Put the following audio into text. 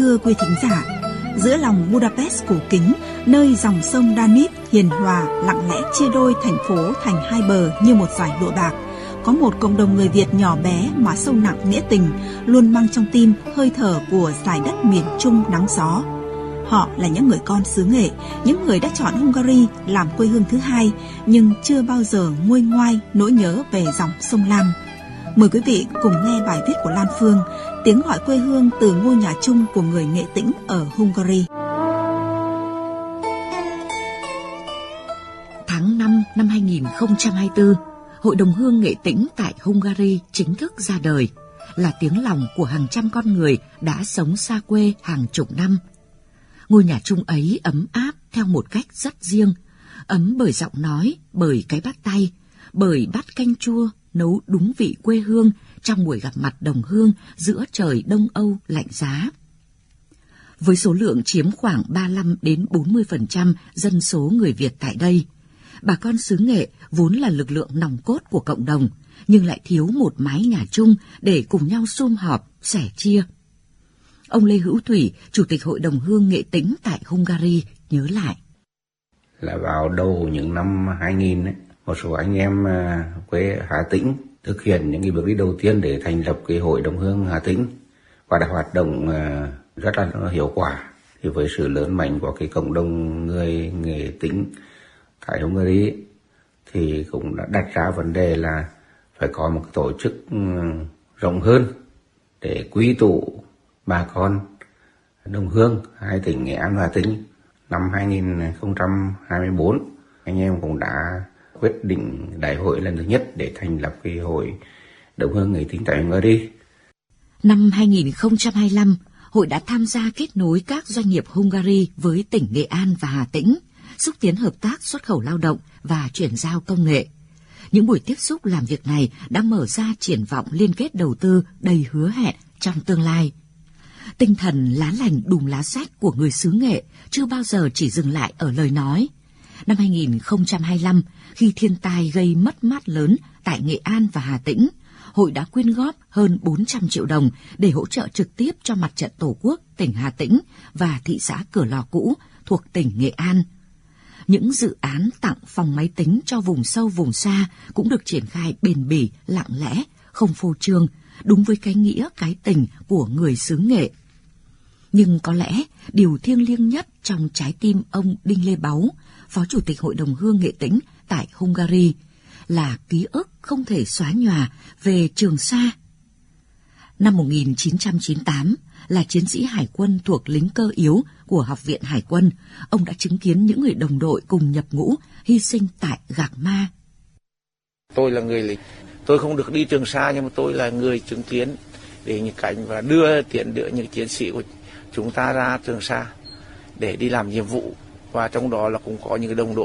thưa quý thính giả, giữa lòng Budapest cổ kính, nơi dòng sông Danube hiền hòa lặng lẽ chia đôi thành phố thành hai bờ như một dải lụa bạc, có một cộng đồng người Việt nhỏ bé mà sâu nặng nghĩa tình, luôn mang trong tim hơi thở của dải đất miền Trung nắng gió. Họ là những người con xứ Nghệ, những người đã chọn Hungary làm quê hương thứ hai, nhưng chưa bao giờ nguôi ngoai nỗi nhớ về dòng sông Lam. Mời quý vị cùng nghe bài viết của Lan Phương, tiếng gọi quê hương từ ngôi nhà chung của người Nghệ Tĩnh ở Hungary. Tháng 5 năm 2024, Hội đồng Hương Nghệ Tĩnh tại Hungary chính thức ra đời, là tiếng lòng của hàng trăm con người đã sống xa quê hàng chục năm. Ngôi nhà chung ấy ấm áp theo một cách rất riêng, ấm bởi giọng nói, bởi cái bắt tay, bởi bát canh chua nấu đúng vị quê hương trong buổi gặp mặt đồng hương giữa trời Đông Âu lạnh giá. Với số lượng chiếm khoảng 35 đến 40% dân số người Việt tại đây, bà con xứ Nghệ vốn là lực lượng nòng cốt của cộng đồng, nhưng lại thiếu một mái nhà chung để cùng nhau sum họp, sẻ chia. Ông Lê Hữu Thủy, Chủ tịch Hội đồng Hương Nghệ Tĩnh tại Hungary nhớ lại. Là vào đầu những năm 2000 ấy, một số anh em quê Hà Tĩnh thực hiện những cái bước đi đầu tiên để thành lập cái Hội đồng Hương Hà Tĩnh, và đã hoạt động rất là hiệu quả. Thì với sự lớn mạnh của cái cộng đồng người Nghệ Tĩnh tại Hungary thì cũng đã đặt ra vấn đề là phải có một tổ chức rộng hơn để quy tụ bà con đồng hương hai tỉnh Nghệ An và Hà Tĩnh. Năm 2024, anh em cũng đã quyết định đại hội lần thứ nhất để thành lập cái Hội đồng Hương Nghệ Tĩnh tại Hungary. Năm 2025, hội đã tham gia kết nối các doanh nghiệp Hungary với tỉnh Nghệ An và Hà Tĩnh, xúc tiến hợp tác xuất khẩu lao động và chuyển giao công nghệ. Những buổi tiếp xúc làm việc này đã mở ra triển vọng liên kết đầu tư đầy hứa hẹn trong tương lai. Tinh thần lá lành đùm lá rách của người xứ Nghệ chưa bao giờ chỉ dừng lại ở lời nói. Năm 2025, khi thiên tai gây mất mát lớn tại Nghệ An và Hà Tĩnh, hội đã quyên góp hơn 400 triệu đồng để hỗ trợ trực tiếp cho Mặt trận Tổ quốc tỉnh Hà Tĩnh và thị xã Cửa Lò cũ thuộc tỉnh Nghệ An. Những dự án tặng phòng máy tính cho vùng sâu vùng xa cũng được triển khai bền bỉ, lặng lẽ, không phô trương, đúng với cái nghĩa cái tình của người xứ Nghệ. Nhưng có lẽ điều thiêng liêng nhất trong trái tim ông Đinh Lê Báu, Phó Chủ tịch Hội đồng Hương Nghệ Tĩnh tại Hungary, là ký ức không thể xóa nhòa về Trường Sa. Năm 1998, là chiến sĩ hải quân thuộc lính cơ yếu của Học viện Hải quân, ông đã chứng kiến những người đồng đội cùng nhập ngũ hy sinh tại Gạc Ma. Tôi là người lính, tôi không được đi Trường Sa, nhưng mà tôi là người chứng kiến để những cảnh và đưa những chiến sĩ của chúng ta ra Trường Sa để đi làm nhiệm vụ, và trong đó là cũng có những đồng đội